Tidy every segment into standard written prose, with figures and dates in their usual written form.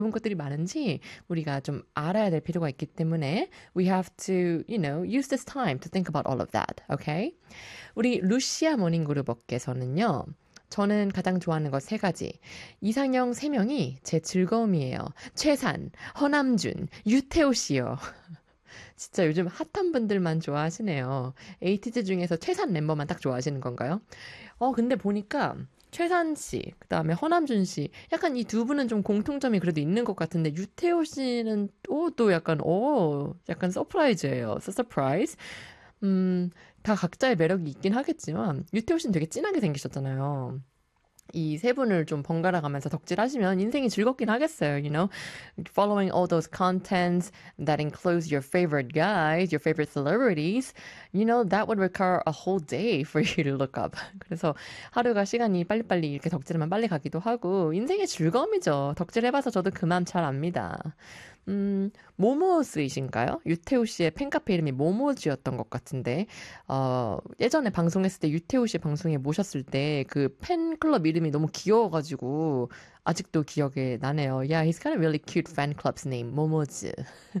좋은 것들이 많은지 우리가 좀 알아야 될 필요가 있기 때문에 we have to, use this time to think about all of that. Okay? 우리 루시아 모닝그룹업께서는요. 저는 가장 좋아하는 것 세 가지. 이상형 세 명이 제 즐거움이에요. 최산, 허남준, 유태호 씨요. 진짜 요즘 핫한 분들만 좋아하시네요. 에이티즈 중에서 최산 멤버만 딱 좋아하시는 건가요? 근데 보니까 최산 씨, 그 다음에 허남준 씨, 약간 이 두 분은 좀 공통점이 그래도 있는 것 같은데, 유태호 씨는 또 약간 서프라이즈예요. 서프라이즈. 다 각자의 매력이 있긴 하겠지만, 유태호 씨는 되게 진하게 생기셨잖아요. 이 세 분을 좀 번갈아 가면서 덕질하시면 인생이 즐겁긴 하겠어요, Following all those contents that includes your favorite guys, your favorite celebrities, that would require a whole day for you to look up. 그래서 하루가 시간이 빨리빨리 이렇게 덕질하면 빨리 가기도 하고, 인생의 즐거움이죠. 덕질해봐서 저도 그 마음 잘 압니다. 모모스이신가요? 유태우 씨의 팬카페 이름이 모모즈였던 것 같은데, 예전에 방송했을 때 유태우 씨 방송에 모셨을 때 그 팬클럽 이름이 너무 귀여워가지고, 아직도 기억에 나네요. Yeah, he's got a really cute fan club's name, 모모즈.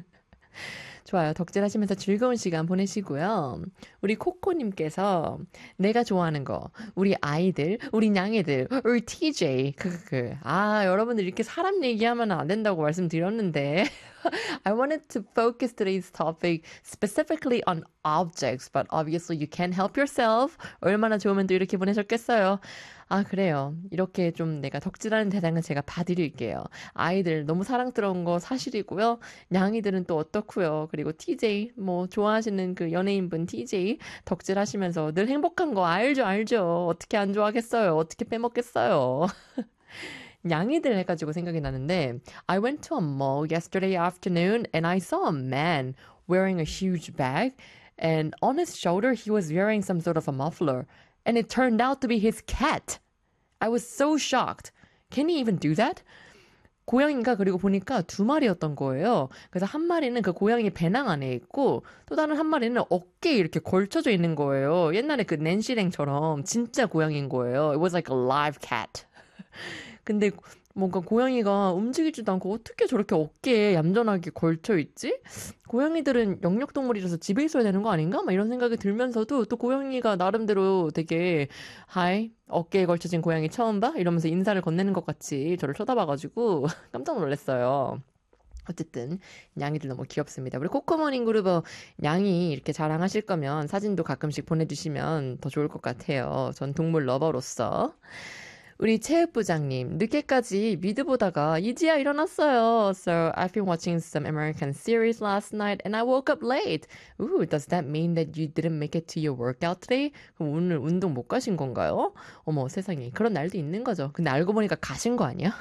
좋아요. 덕질하시면서 즐거운 시간 보내시고요. 우리 코코님께서 내가 좋아하는 거, 우리 아이들, 우리 냥이들, 우리 TJ, 여러분들 이렇게 사람 얘기하면 안 된다고 말씀드렸는데 I wanted to focus today's topic specifically on objects, but obviously you can't help yourself. 얼마나 좋으면 또 이렇게 보내셨겠어요. 그래요. 이렇게 좀 내가 덕질하는 대상은 제가 봐드릴게요. 아이들 너무 사랑스러운 거 사실이고요. 냥이들은 또 어떻고요. 그리고 TJ, 좋아하시는 그 연예인분 TJ 덕질하시면서 늘 행복한 거 알죠. 어떻게 안 좋아하겠어요. 어떻게 빼먹겠어요. 냥이들 해가지고 생각이 나는데 I went to a mall yesterday afternoon and I saw a man wearing a huge bag and on his shoulder he was wearing some sort of a muffler and it turned out to be his cat. I was so shocked. Can he even do that? 고양이가 그리고 보니까 두 마리였던 거예요. 그래서 한 마리는 그 고양이 배낭 안에 있고 또 다른 한 마리는 어깨에 이렇게 걸쳐져 있는 거예요. 옛날에 그 낸시랭처럼 진짜 고양이인 거예요. It was like a live cat. 근데 뭔가 고양이가 움직이지도 않고 어떻게 저렇게 어깨에 얌전하게 걸쳐 있지? 고양이들은 영역동물이라서 집에 있어야 되는 거 아닌가? 막 이런 생각이 들면서도 또 고양이가 나름대로 되게 하이, 어깨에 걸쳐진 고양이 처음 봐? 이러면서 인사를 건네는 것 같이 저를 쳐다봐가지고 깜짝 놀랐어요. 어쨌든 냥이들 너무 귀엽습니다. 우리 코코모닝 그룹 냥이 이렇게 자랑하실 거면 사진도 가끔씩 보내주시면 더 좋을 것 같아요. 전 동물 러버로서. 우리 체육부장님, 늦게까지 미드 보다가 이제야 일어났어요. So I've been watching some American series last night and I woke up late. Ooh, does that mean that you didn't make it to your workout today? 그럼 오늘 운동 못 가신 건가요? 어머, 세상에. 그런 날도 있는 거죠. 근데 알고 보니까 가신 거 아니야?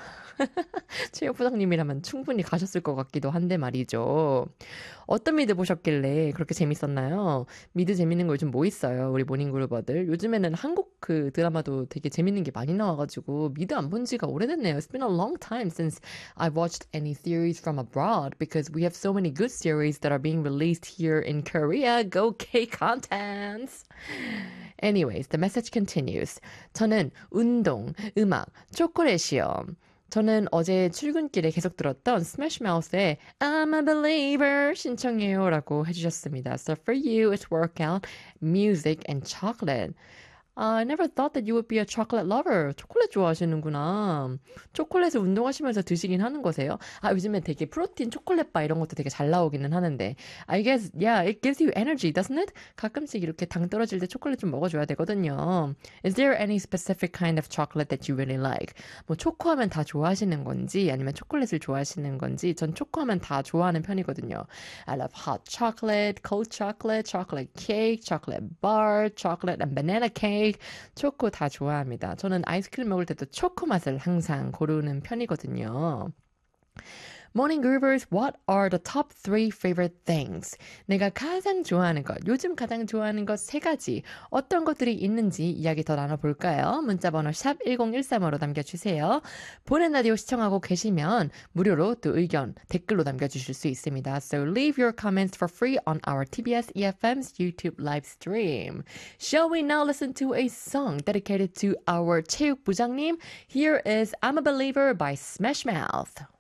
체육부장님이라면 충분히 가셨을 것 같기도 한데 말이죠. 어떤 미드 보셨길래 그렇게 재밌었나요? 미드 재밌는 거 요즘 뭐 있어요? 우리 모닝그룹어들. 요즘에는 한국 그 드라마도 되게 재밌는 게 많이 나와가지고 미드 안 본 지가 오래됐네요. It's been a long time since I've watched any series from abroad because we have so many good series that are being released here in Korea. Go K-contents! Anyways, the message continues. 저는 운동, 음악, 초콜릿이요. 저는 어제 출근길에 계속 들었던 Smash Mouth의 I'm a Believer 신청해요 라고 해주셨습니다. So for you, it's workout, music, and chocolate. I never thought that you would be a chocolate lover. 초콜릿 좋아하시는구나. 초콜릿을 운동하시면서 드시긴 하는 거세요? 요즘에 되게 프로틴 초콜릿바 이런 것도 되게 잘 나오기는 하는데. I guess, yeah, it gives you energy, doesn't it? 가끔씩 이렇게 당 떨어질 때 초콜릿 좀 먹어줘야 되거든요. Is there any specific kind of chocolate that you really like? 초코하면 다 좋아하시는 건지, 아니면 초콜릿을 좋아하시는 건지, 전 초코하면 다 좋아하는 편이거든요. I love hot chocolate, cold chocolate, chocolate cake, chocolate bar, chocolate and banana cake. 초코 다 좋아합니다. 저는 아이스크림 먹을 때도 초코 맛을 항상 고르는 편이거든요. Morning Groovers, what are the top 3 favorite things? 내가 가장 좋아하는 것, 요즘 가장 좋아하는 것 3가지. 어떤 것들이 있는지 이야기 더 나눠볼까요? 문자번호 샵 1013으로 남겨주세요. 보낸 라디오 시청하고 계시면 무료로 또 의견, 댓글로 남겨주실 수 있습니다. So leave your comments for free on our TBS EFM's YouTube live stream. Shall we now listen to a song dedicated to our 체육부장님? Here is I'm a Believer by Smash Mouth.